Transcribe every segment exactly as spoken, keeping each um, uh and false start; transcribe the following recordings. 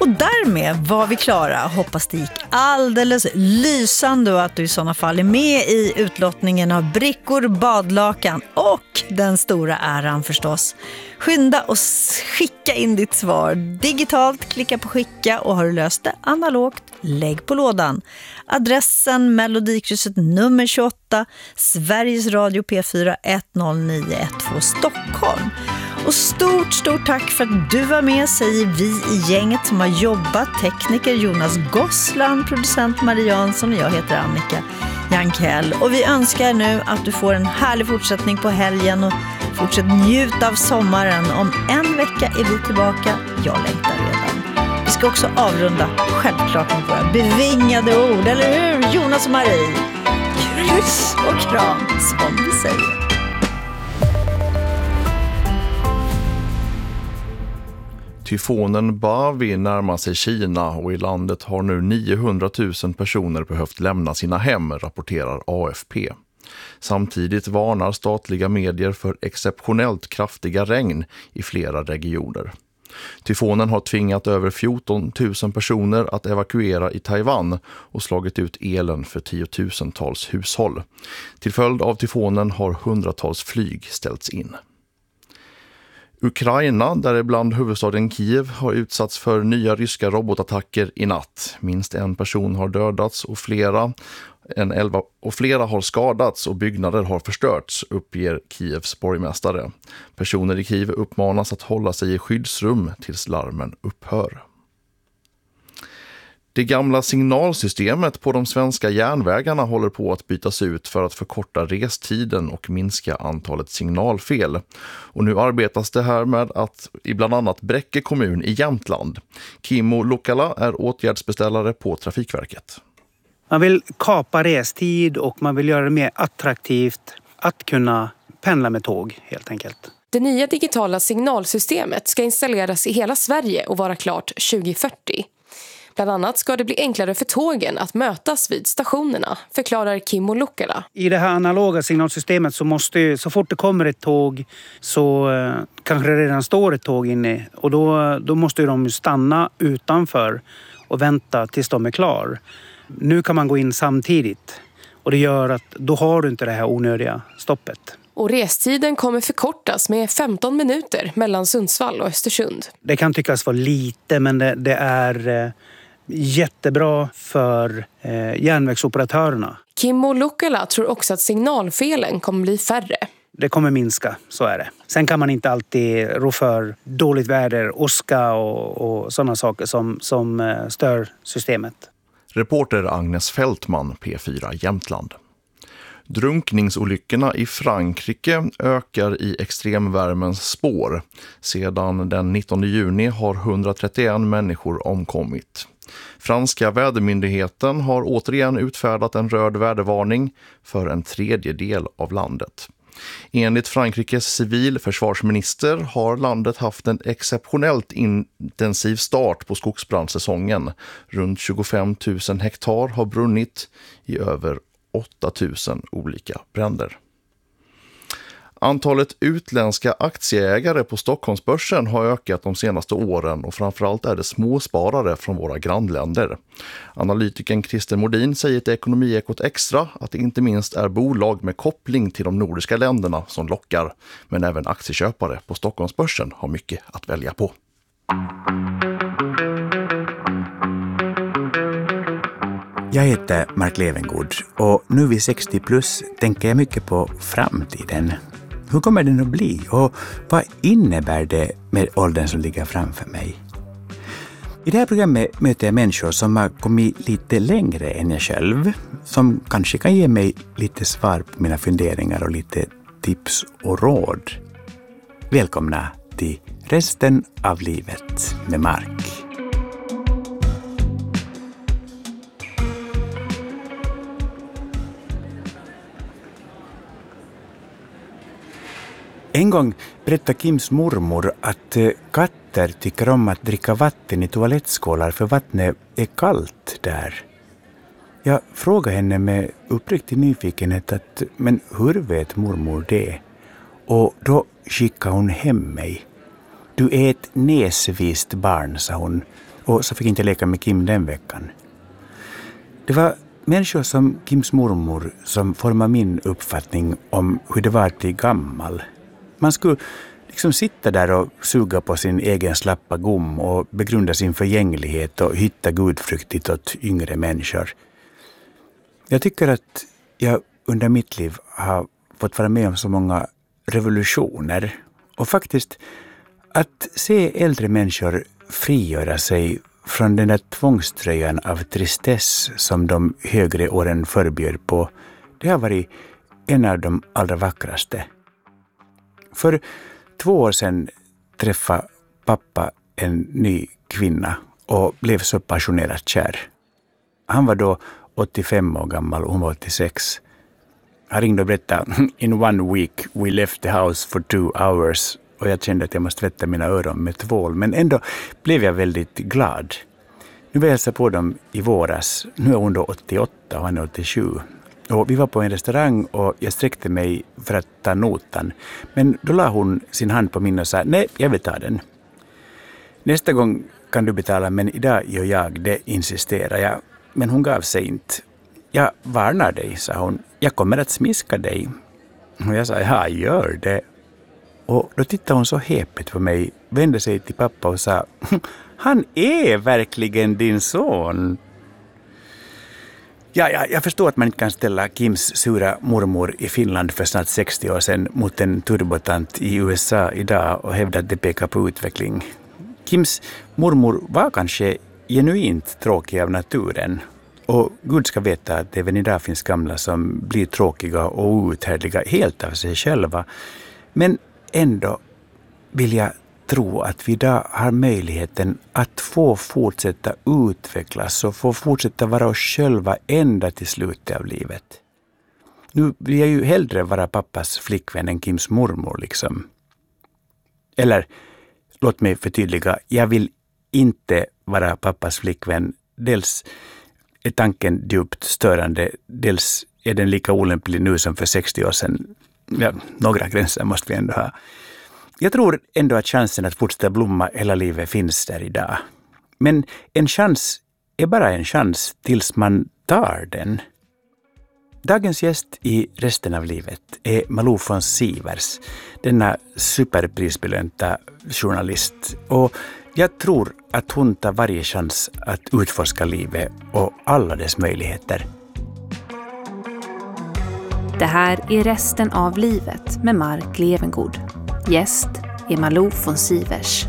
Och därmed var vi klara. Hoppas det gick alldeles lysande och att du i sådana fall är med i utlottningen av brickor, badlakan och den stora äran förstås. Skynda och skicka in ditt svar digitalt, klicka på skicka och har du löst det analogt, lägg på lådan. Adressen Melodikrysset nummer tjugoåtta, Sveriges Radio P fyra ett noll nio ett två Stockholm. Och stort, stort tack för att du var med, säger vi i gänget som har jobbat. Tekniker Jonas Gossland, producent Marie Jansson och jag heter Annika Jankell. Och vi önskar nu att du får en härlig fortsättning på helgen och fortsätt njuta av sommaren. Om en vecka är vi tillbaka. Jag längtar redan. Vi ska också avrunda självklart med våra bevingade ord, eller hur Jonas och Marie? Kryss och kram, som vi säger. Tyfonen Bavi närmar sig Kina och i landet har nu niohundratusen personer behövt lämna sina hem, rapporterar A F P. Samtidigt varnar statliga medier för exceptionellt kraftiga regn i flera regioner. Tyfonen har tvingat över fjorton tusen personer att evakuera i Taiwan och slagit ut elen för tiotusentals hushåll. Till följd av tyfonen har hundratals flyg ställts in. Ukraina, däribland huvudstaden Kiev, har utsatts för nya ryska robotattacker i natt. Minst en person har dödats och flera, en elva, och flera har skadats och byggnader har förstörts, uppger Kievs borgmästare. Personer i Kiev uppmanas att hålla sig i skyddsrum tills larmen upphör. Det gamla signalsystemet på de svenska järnvägarna håller på att bytas ut för att förkorta restiden och minska antalet signalfel. Och nu arbetas det här med att i bland annat Bräcke kommun i Jämtland. Kimmo Lukkala är åtgärdsbeställare på Trafikverket. Man vill kapa restid och man vill göra det mer attraktivt att kunna pendla med tåg helt enkelt. Det nya digitala signalsystemet ska installeras i hela Sverige och vara klart tjugo fyrtio. Bland annat ska det bli enklare för tågen att mötas vid stationerna, förklarar Kimmo Lukkala. I det här analoga signalsystemet så måste, så fort det kommer ett tåg så eh, kanske det redan står ett tåg inne. Och då, då måste de stanna utanför och vänta tills de är klar. Nu kan man gå in samtidigt och det gör att då har du inte det här onödiga stoppet. Och restiden kommer förkortas med femton minuter mellan Sundsvall och Östersund. Det kan tyckas vara lite, men det, det är eh, jättebra för eh, järnvägsoperatörerna. Kimmo Lukkala tror också att signalfelen kommer bli färre. Det kommer minska, så är det. Sen kan man inte alltid rå för dåligt väder, åska och, och sådana saker som, som eh, stör systemet. Reporter Agnes Fältman, P fyra Jämtland. Drunkningsolyckorna i Frankrike ökar i extremvärmens spår. Sedan den nittonde juni har hundratrettioen människor omkommit. Franska vädermyndigheten har återigen utfärdat en röd vädervarning för en tredjedel av landet. Enligt Frankrikes civilförsvarsminister har landet haft en exceptionellt intensiv start på skogsbrandsäsongen. Runt tjugofem tusen hektar har brunnit i över åtta tusen olika bränder. Antalet utländska aktieägare på Stockholmsbörsen har ökat de senaste åren och framförallt är det småsparare från våra grannländer. Analytikern Christer Modin säger till Ekonomiekot Extra att det inte minst är bolag med koppling till de nordiska länderna som lockar, men även aktieköpare på Stockholmsbörsen har mycket att välja på. Jag heter Mark Levengood och nu vid sextio plus tänker jag mycket på framtiden. Hur kommer den att bli och vad innebär det med åldern som ligger framför mig? I det här programmet möter jag människor som har kommit lite längre än jag själv, som kanske kan ge mig lite svar på mina funderingar och lite tips och råd. Välkomna till Resten av livet med Mark. En gång berättade Kims mormor att katter tycker om att dricka vatten i toalettskålar för vattnet är kallt där. Jag frågade henne med uppriktig nyfikenhet att men hur vet mormor det? Och då skickade hon hem mig. Du är ett näsvist barn, sa hon. och så fick jag inte leka med Kim den veckan. Det var människor som Kims mormor som formade min uppfattning om hur det var att bli gammal. Man skulle liksom sitta där och suga på sin egen slappa gom och begrunda sin förgänglighet och hitta gudfruktigt åt yngre människor. Jag tycker att jag under mitt liv har fått vara med om så många revolutioner och faktiskt att se äldre människor frigöra sig från den där tvångströjan av tristess som de högre åren förbjöd på, det har varit en av de allra vackraste. För två år sedan träffade pappa en ny kvinna och blev så passionerat kär. Han var då åttiofem år gammal och hon var åttiosex. Han ringde och berättade, in one week we left the house for two hours. Och jag kände att jag måste tvätta mina öron med tvål. Men ändå blev jag väldigt glad. Nu var jag hälsa på dem i våras. Nu är hon då åttioåtta och han är åttiosju. Och vi var på en restaurang och jag sträckte mig för att ta notan. Men då la hon sin hand på min och sa, nej, jag vill ta den. Nästa gång kan du betala, men idag gör jag det, insisterar jag. Men hon gav sig inte. Jag varnar dig, sa hon. Jag kommer att smiska dig. Och jag sa, ja, gör det. Och då tittade hon så häpet på mig, vände sig till pappa och sa, han är verkligen din son. Ja, ja, jag förstår att man inte kan ställa Kims sura mormor i Finland för snart sextio år sedan mot en turbotant i U S A idag och hävda att det pekar på utveckling. Kims mormor var kanske genuint tråkig av naturen. Och Gud ska veta att även idag finns gamla som blir tråkiga och outhärdliga helt av sig själva. Men ändå vill jag tro att vi idag har möjligheten att få fortsätta utvecklas och få fortsätta vara oss själva ända till slutet av livet. Nu vill jag ju hellre vara pappas flickvän än Kims mormor liksom. Eller, låt mig förtydliga, jag vill inte vara pappas flickvän. Dels är tanken djupt störande, dels är den lika olämplig nu som för sextio år sedan. Ja, några gränser måste vi ändå ha. Jag tror ändå att chansen att fortsätta blomma hela livet finns där idag. Men en chans är bara en chans tills man tar den. Dagens gäst i resten av livet är Malou von Sivers, denna superprisbelönta journalist. Och jag tror att hon tar varje chans att utforska livet och alla dess möjligheter. Det här är resten av livet med Mark Levengood. Gäst är Malou von Sivers.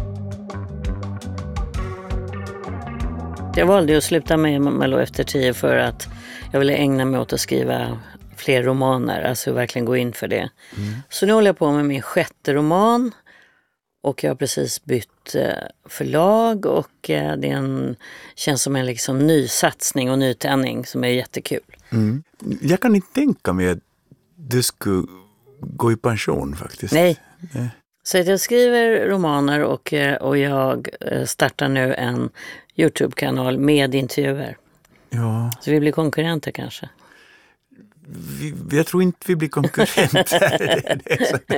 Jag valde att sluta med Malou efter tio för att jag ville ägna mig åt att skriva fler romaner. Alltså verkligen gå in för det. Mm. Så nu håller jag på med min sjätte roman. Och jag har precis bytt förlag och det är en, känns som en liksom ny satsning och nytändning som är jättekul. Mm. Jag kan inte tänka mig att du skulle gå i pension faktiskt. Nej. Nej. Så att jag skriver romaner och, och jag startar nu en YouTube-kanal med intervjuer. Ja. Så vi blir konkurrenter kanske. Vi, jag tror inte vi blir konkurrenter. det är så,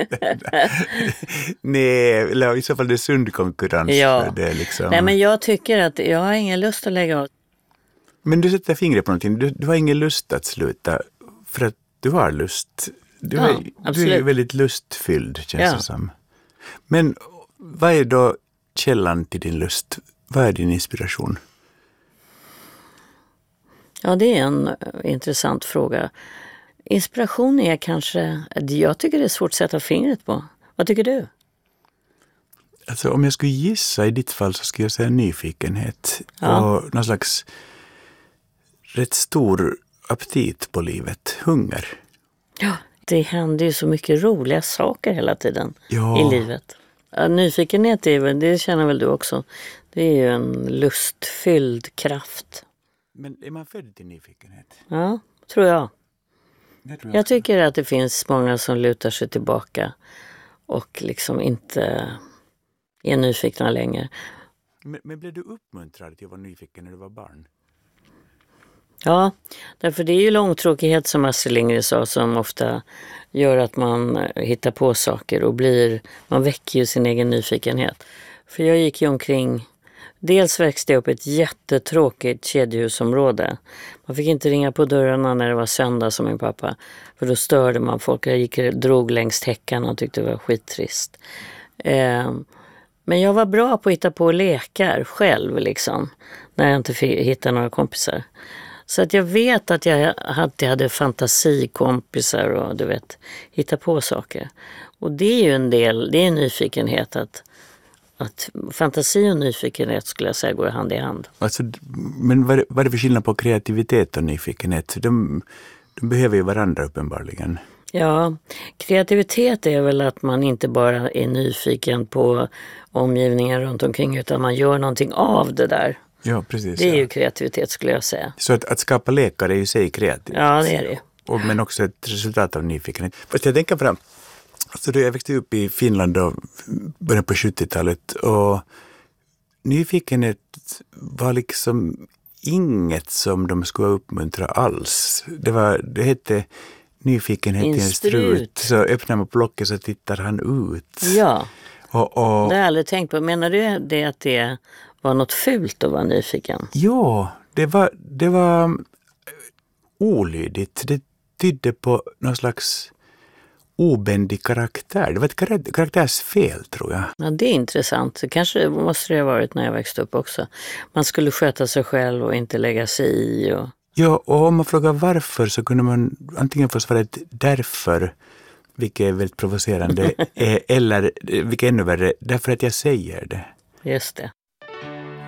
nej, eller i så fall det är sund konkurrens. Ja. För det liksom. Nej, men jag tycker att jag har ingen lust att lägga av. Men du sätter fingret på någonting. Du, du har ingen lust att sluta för att du har lust. Du, ja, är, du är väldigt lustfylld, känns ja. det som. Men vad är då källan till din lust? Vad är din inspiration? Ja, det är en intressant fråga. Inspiration är kanske, jag tycker det är svårt att sätta fingret på. Vad tycker du? Alltså om jag skulle gissa i ditt fall så skulle jag säga nyfikenhet. Ja. Och någon slags rätt stor aptit på livet, hunger. Ja, det händer ju så mycket roliga saker hela tiden ja. i livet. Ja, nyfikenhet är väl, det känner väl du också. Det är ju en lustfylld kraft. Men är man född till nyfikenhet? Ja, tror jag. jag, tror jag. jag tycker att det finns många som lutar sig tillbaka och liksom inte är nyfikna längre. Men, men blev du uppmuntrad till att vara nyfiken när du var barn? Ja, därför det är ju långtråkighet som Astrid Lindgren sa som ofta gör att man hittar på saker och blir, man väcker ju sin egen nyfikenhet. För jag gick ju omkring Dels växte jag upp i ett jättetråkigt kedjehusområde. Man fick inte ringa på dörrarna när det var söndag som min pappa. För då störde man folk. Jag gick drog längs täckan och tyckte det var skittrist. Eh, men jag var bra på att hitta på lekar själv liksom. När jag inte fick hitta några kompisar. Så att jag vet att jag alltid hade fantasikompisar och du vet, hitta på saker. Och det är ju en del, det är en nyfikenhet att Att fantasi och nyfikenhet skulle jag säga går hand i hand. Alltså, men vad, vad är det för skillnad på kreativitet och nyfikenhet? De, de behöver ju varandra uppenbarligen. Ja, kreativitet är väl att man inte bara är nyfiken på omgivningen runt omkring utan man gör någonting av det där. Ja, precis. Det är ja. ju kreativitet skulle jag säga. Så att, att skapa lekar är ju sig kreativt. Ja, det är det. Och, men också ett resultat av nyfikenhet. Fast jag tänker fram. Alltså då jag växte upp i Finland då, början på sjuttiotalet och nyfikenhet var liksom inget som de skulle uppmuntra alls. Det, var, det hette nyfikenhet i en strut. Så öppnar man plocket så tittar han ut. Ja, och, och, det har jag aldrig tänkt på. Menar du det att det var något fult att vara nyfiken? Ja, det var, det var olydigt. Det tydde på någon slags obändig karaktär. Det var ett karaktärsfel tror jag. Ja, det är intressant. Det kanske måste det ha varit när jag växte upp också. Man skulle sköta sig själv och inte lägga sig i. Och... Ja, och om man frågar varför så kunde man antingen få svara ett därför, vilket är väldigt provocerande, eller vilket är ännu värre, därför att jag säger det. Just det.